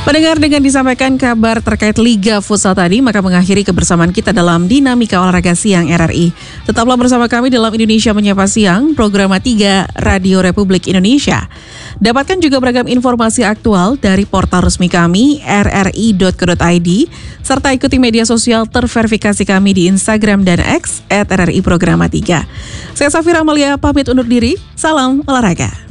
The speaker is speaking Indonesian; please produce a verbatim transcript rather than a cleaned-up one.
Pendengar, dengan disampaikan kabar terkait Liga Futsal tadi, maka mengakhiri kebersamaan kita dalam Dinamika Olahraga Siang R R I. Tetaplah bersama kami dalam Indonesia Menyapa Siang, program tiga Radio Republik Indonesia. Dapatkan juga beragam informasi aktual dari portal resmi kami r r i dot co dot i d, serta ikuti media sosial terverifikasi kami di Instagram dan X at R R I Programa tiga. Saya Safira Amalia pamit undur diri, salam olahraga.